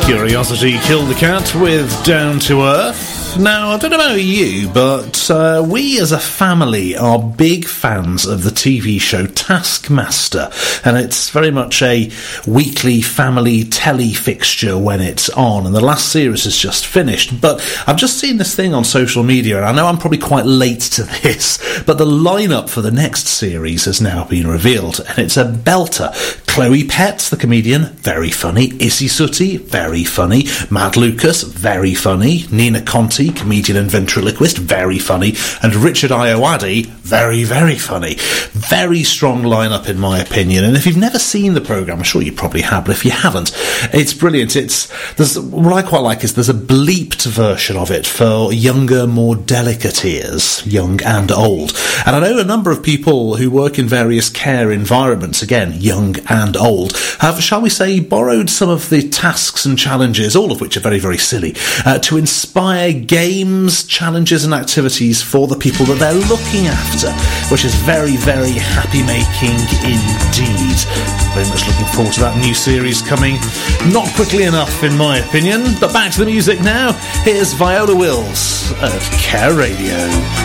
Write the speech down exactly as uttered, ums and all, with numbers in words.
Curiosity killed the cat with Down to Earth. Now, I don't know about you, but uh, we as a family are big fans of the T V show Taskmaster, and it's very much a weekly family telly fixture when it's on, and the last series has just finished. But I've just seen this thing on social media, and I know I'm probably quite late to this, but the lineup for the next series has now been revealed, and it's a belter. Chloe Pett, the comedian, very funny. Issy Sooty, very funny. Matt Lucas, very funny. Nina Conti, comedian and ventriloquist, very funny. And Richard Ayoade, very, very funny. Very strong lineup, in my opinion. And if you've never seen the programme, I'm sure you probably have, but if you haven't, it's brilliant. It's there's what I quite like is there's a bleeped version of it for younger, more delicate ears, young and old. And I know a number of people who work in various care environments, again, young and old, have, shall we say, borrowed some of the tasks and challenges, all of which are very, very silly, uh, to inspire games, challenges and activities for the people that they're looking after, which is very, very happy-making indeed. Very much looking forward to that new series coming. Not quickly enough, in my opinion. But back to the music now. Here's Viola Wills at Care Radio.